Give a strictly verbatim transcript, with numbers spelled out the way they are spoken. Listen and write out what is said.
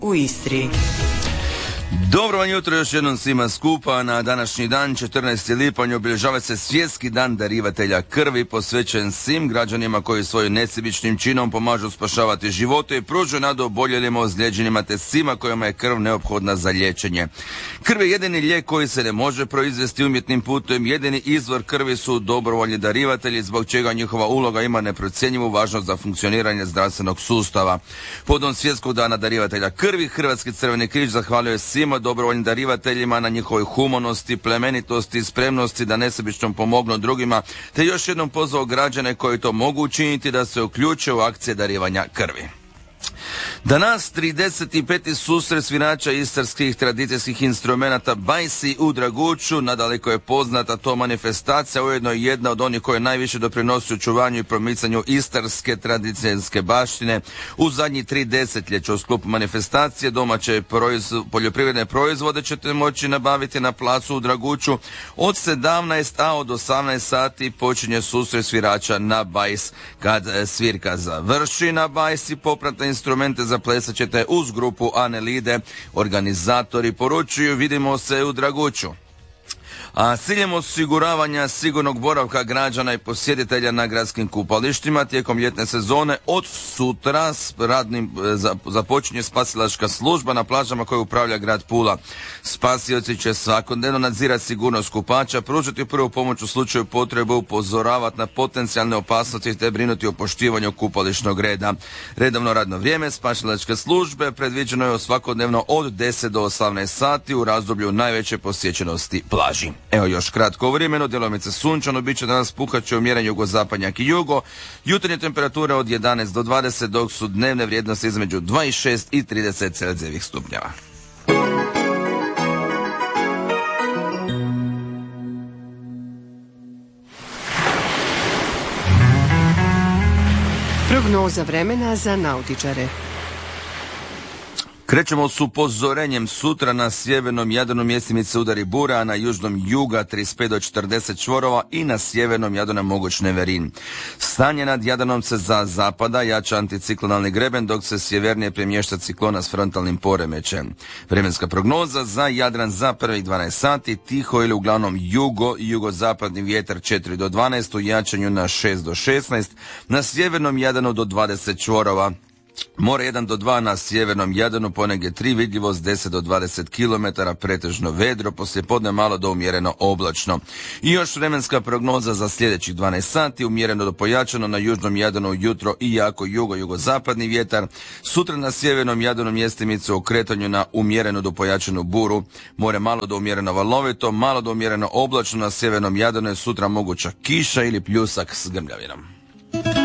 u Istri. Dobro vam jutro još jednom svima skupa. Na današnji dan, četrnaesti lipanj, obilježava se Svjetski dan darivatelja krvi, posvećen svim građanima koji svojim nesebičnim činom pomažu spašavati živote i pružaju nadu oboljelima, ozlijeđenima te svima kojima je krv neophodna za liječenje. Krv je jedini lijek koji se ne može proizvesti umjetnim putem. Jedini izvor krvi su dobrovoljni darivatelji, zbog čega njihova uloga ima neprocjenjivu važnost za funkcioniranje zdravstvenog sustava. Povodom Svjetskog dana darivatelja krvi, Hrvatski crveni križ zahvaljuje svima dobrovoljnim darivateljima na njihovoj humanosti, plemenitosti i spremnosti da nesebično pomognu drugima, te još jednom pozvao građane koji to mogu učiniti da se uključe u akcije darivanja krvi. Danas trideset peti susret svirača istarskih tradicijskih instrumenata bajsi u Draguću. Nadaleko je poznata to manifestacija, ujedno je jedna od onih koje najviše doprinosi očuvanju i promicanju istarske tradicijske baštine. U zadnjih tri desetljeća u sklopu manifestacije domaće proiz, poljoprivredne proizvode ćete moći nabaviti na placu u Draguću. Od sedamnaest, a od osamnaest sati počinje susret svirača na bajs. Kad svirka završi na bajs i popratne instrumente zaplesat ćete uz grupu Anelide. Organizatori poručuju: vidimo se u Draguću. A s ciljem osiguravanja sigurnog boravka građana i posjetitelja na gradskim kupalištima tijekom ljetne sezone od sutra s radnim započinje spasilačka služba na plažama koje upravlja grad Pula. Spasioci će svakodnevno nadzirati sigurnost kupača, pružiti prvu pomoć u slučaju potrebe, upozoravati na potencijalne opasnosti te brinuti o poštivanju kupališnog reda. Redovno radno vrijeme spasilačke službe predviđeno je svakodnevno od deset do osamnaest sati u razdoblju najveće posjećenosti plaži. Evo još kratko vremeno, djelomice sunčano, bit će danas puhaće umjeren jugozapadnjak i jugo, jutarnje temperature od jedanaest do dvadeset, dok su dnevne vrijednosti između dvadeset šest i trideset celzijevih stupnjeva. Prognoza vremena za nautičare. Krećemo s upozorenjem. Sutra na sjevernom Jadranu mjestimice udari bura, a na južnom juga trideset pet do četrdeset čvorova i na sjevernom Jadranu moguć neverin. Stanje nad Jadranom se za zapada, jača anticiklonalni greben, dok se sjevernije premješta ciklona s frontalnim poremećajem. Vremenska prognoza za Jadran za prvih dvanaest sati: tiho ili uglavnom jugo i jugozapadni vjetar četiri do dvanaest, u jačanju na šest do šesnaest, na sjevernom Jadranu do dvadeset čvorova. More jedan do dva na sjevernom Jadranu, ponegdje tri, vidljivost deset do dvadeset kilometara, pretežno vedro, poslijepodne malo do umjereno oblačno. I još vremenska prognoza za sljedećih dvanaest sati: umjereno do pojačano na južnom Jadranu jutro i jako jugo-jugozapadni vjetar. Sutra na sjevernom Jadranu mjestimice u kretanju na umjereno do pojačanu buru. More malo do umjereno valovito, malo do umjereno oblačno na sjevernom Jadranu je sutra moguća kiša ili pljusak s grmljavinom.